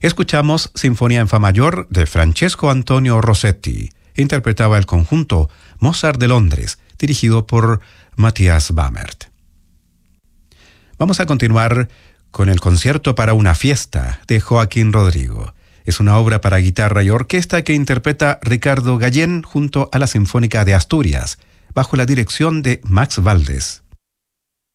Escuchamos Sinfonía en Fa mayor de Francesco Antonio Rossetti. Interpretaba el conjunto Mozart de Londres, dirigido por Matthias Bamert. Vamos a continuar con el concierto para una fiesta de Joaquín Rodrigo. Es una obra para guitarra y orquesta que interpreta Ricardo Gallén junto a la Sinfónica de Asturias, bajo la dirección de Max Valdés.